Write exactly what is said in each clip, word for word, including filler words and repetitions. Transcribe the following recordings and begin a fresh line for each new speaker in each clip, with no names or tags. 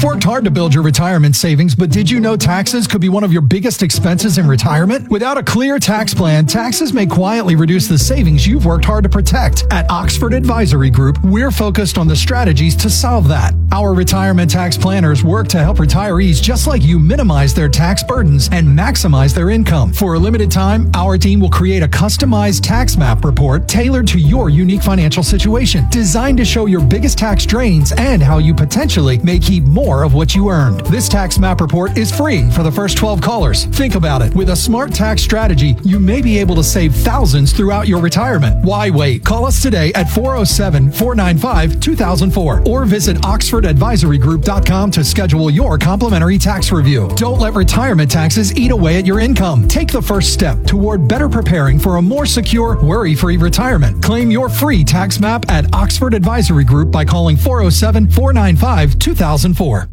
worked hard to build your retirement savings, but did you know taxes could be one of your biggest expenses in retirement? Without a clear tax plan, taxes may quietly reduce the savings you've worked hard to protect. At Oxford Advisory Group, we're focused on the strategies to solve that. Our retirement tax planners work to help retirees just like you minimize their tax burdens and maximize their income. For a limited time, our team will create a customized tax map report tailored to your unique financial situation, designed to show your biggest tax drains and how you potentially may keep more of what you earned. This tax map report is free for the first twelve callers. Think about it. With a smart tax strategy, you may be able to save thousands throughout your retirement. Why wait? Call us today at four oh seven, four nine five, two thousand four or visit oxford advisory group dot com to schedule your complimentary tax review. Don't let retirement taxes eat away at your income. Take the first step toward better preparing for a more secure, worry-free retirement. Claim your free tax map at Oxford Advisory Group by calling four oh seven, four nine five, two thousand four.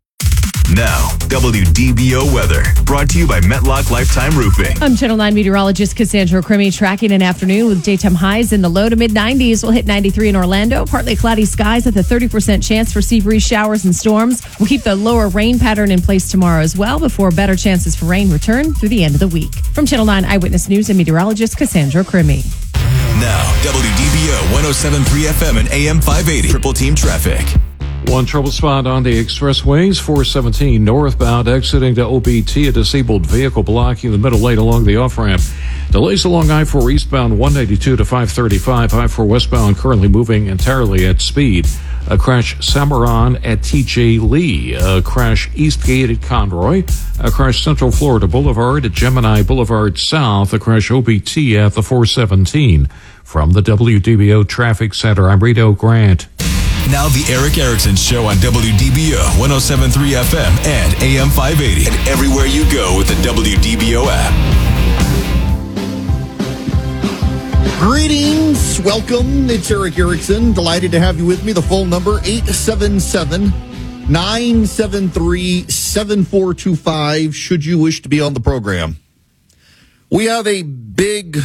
Now, W D B O weather, brought to you by Metlock Lifetime Roofing.
I'm Channel nine meteorologist Cassandra Crimmy, tracking an afternoon with daytime highs in the low to mid nineties. We'll hit ninety-three in Orlando. Partly cloudy skies with a thirty percent chance for sea breeze showers and storms. We'll keep the lower rain pattern in place tomorrow as well before better chances for rain return through the end of the week. From Channel nine Eyewitness News and meteorologist Cassandra Crimmy.
Now, W D B O one oh seven point three F M and A M five eighty. Triple Team Traffic.
One trouble spot on the expressways, four seventeen northbound exiting to O B T, a disabled vehicle blocking the middle lane along the off-ramp. Delays along I four eastbound one ninety-two to five thirty-five. I four westbound currently moving entirely at speed. A crash Samaron at T J Lee. A crash Eastgate at Conroy. A crash Central Florida Boulevard at Gemini Boulevard South. A crash O B T at the four seventeen. From the W D B O Traffic Center, I'm Rito Grant.
Now the Eric Erickson Show on W D B O one oh seven point three F M and A M five eighty. And everywhere you go with the W D B O app.
Greetings. Welcome. It's Eric Erickson. Delighted to have you with me. The phone number, eight seven seven, nine seven three, seven four two five, should you wish to be on the program. We have a big...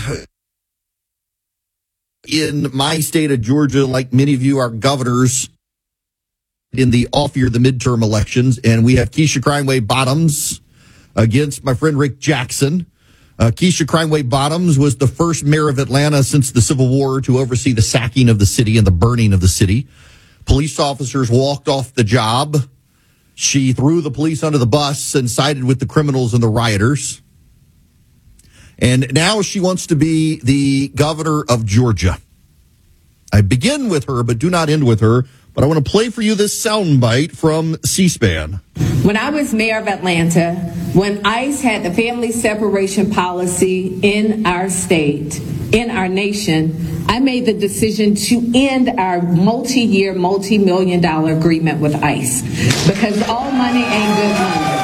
in my state of Georgia, like many of you, are governors in the off year, the midterm elections, and we have Keisha Crimeway Bottoms against my friend Rick Jackson. Uh, Keisha Crimeway Bottoms was the first mayor of Atlanta since the Civil War to oversee the sacking of the city and the burning of the city. Police officers walked off the job. She threw the police under the bus and sided with the criminals and the rioters. And now she wants to be the governor of Georgia. I begin with her, but do not end with her. But I want to play for you this soundbite from C-SPAN.
When I was mayor of Atlanta, when ICE had the family separation policy in our state, in our nation, I made the decision to end our multi-year, multi-million dollar agreement with ICE. Because all money ain't good money.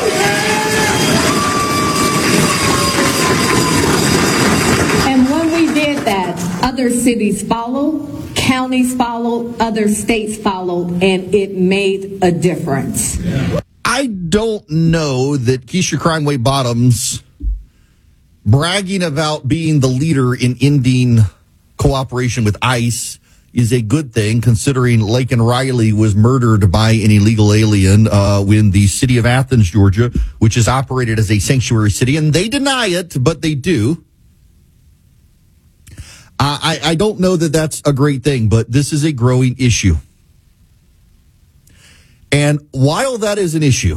Other cities followed, counties followed, other states followed, and it made a difference.
I don't know that Keisha Crimeway Bottoms bragging about being the leader in ending cooperation with ICE is a good thing, considering Laken Riley was murdered by an illegal alien uh, in the city of Athens, Georgia, which is operated as a sanctuary city, and they deny it, but they do. I, I don't know that that's a great thing, but this is a growing issue. And while that is an issue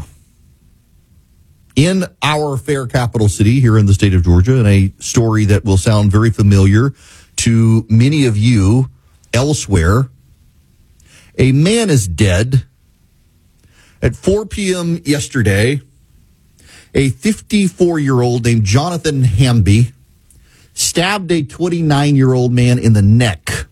in our fair capital city here in the state of Georgia, and a story that will sound very familiar to many of you elsewhere, a man is dead. At four p.m. yesterday, a fifty-four-year-old named Jonathan Hamby stabbed a twenty-nine-year-old man in the neck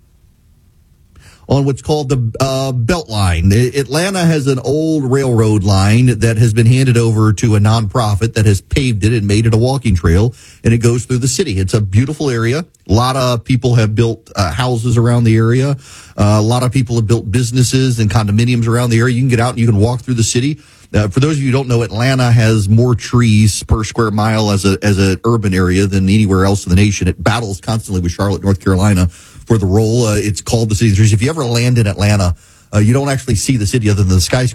on what's called the uh, Beltline. Atlanta has an old railroad line that has been handed over to a nonprofit that has paved it and made it a walking trail, and it goes through the city. It's a beautiful area. A lot of people have built uh, houses around the area. Uh, a lot of people have built businesses and condominiums around the area. You can get out and you can walk through the city. Uh, for those of you who don't know, Atlanta has more trees per square mile as a as an urban area than anywhere else in the nation. It battles constantly with Charlotte, North Carolina for the role. Uh, it's called the city of trees. If you ever land in Atlanta, uh, you don't actually see the city other than the skyscraper.